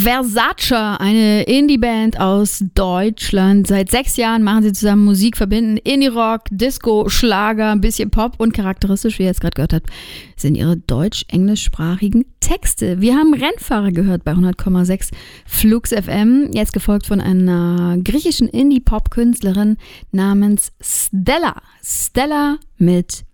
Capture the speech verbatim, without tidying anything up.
Versace, eine Indie-Band aus Deutschland. Seit sechs Jahren machen sie zusammen Musik, verbinden Indie-Rock, Disco, Schlager, ein bisschen Pop und charakteristisch, wie ihr jetzt gerade gehört habt, sind ihre deutsch-englischsprachigen Texte. Wir haben Rennfahrer gehört bei hundert Komma sechs Flux F M, jetzt gefolgt von einer griechischen Indie-Pop-Künstlerin namens Stella. Stella mit